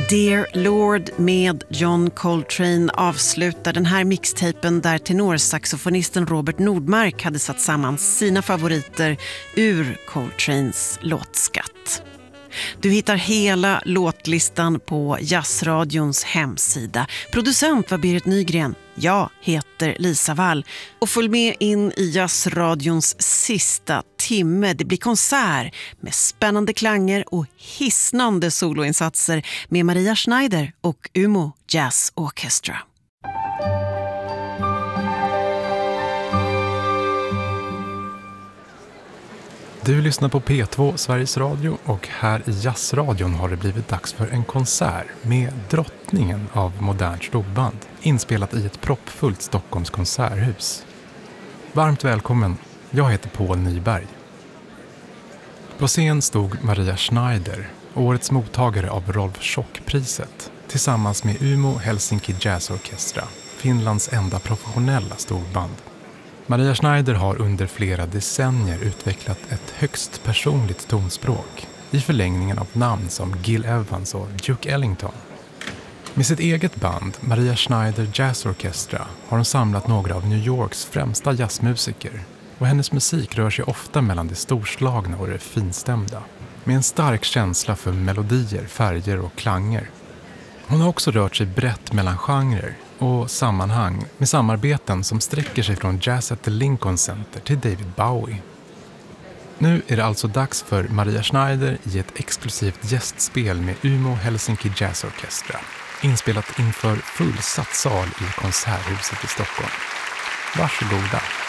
Dear Lord med John Coltrane avslutar den här mixtapen där tenorsaxofonisten Robert Nordmark hade satt samman sina favoriter ur Coltranes låtskatt. Du hittar hela låtlistan på Jazzradions hemsida. Producent var Berit Nygren. Jag heter Lisa Wall. Och följ med in i Jazzradions sista timme. Det blir konsert med spännande klanger och hisnande soloinsatser med Maria Schneider och Umeå Jazz Orchestra. Du lyssnar på P2 Sveriges Radio och här i Jazzradion har det blivit dags för en konsert med drottningen av modernt storband, inspelat i ett proppfullt Stockholms konserthus. Varmt välkommen, jag heter Paul Nyberg. På scen stod Maria Schneider, årets mottagare av Rolf Schock-priset, tillsammans med Umeå Helsinki Jazz Orchestra, Finlands enda professionella storband. Maria Schneider har under flera decennier utvecklat ett högst personligt tonspråk i förlängningen av namn som Gil Evans och Duke Ellington. Med sitt eget band, Maria Schneider Jazz Orchestra, har hon samlat några av New Yorks främsta jazzmusiker och hennes musik rör sig ofta mellan det storslagna och det finstämda, med en stark känsla för melodier, färger och klanger. Hon har också rört sig brett mellan genrer och sammanhang med samarbeten som sträcker sig från jazz at the Lincoln Center till David Bowie. Nu är det alltså dags för Maria Schneider i ett exklusivt gästspel med Umeå Helsinki Jazz Orchestra, inspelat inför fullsatt sal i Konserthuset i Stockholm. Varsågoda!